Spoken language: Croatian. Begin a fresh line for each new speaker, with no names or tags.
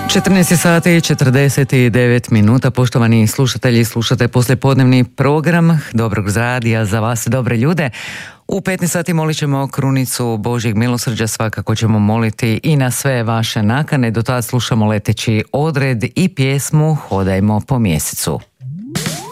14 sati i 49 minuta, poštovani slušatelji, slušate poslijepodnevni program Dobrog radija za vas, dobre ljude. U 15 sati molit ćemo krunicu Božjeg milosrđa, svakako ćemo moliti i na sve vaše nakane. Do tada slušamo leteći odred i pjesmu Hodajmo po mjesecu.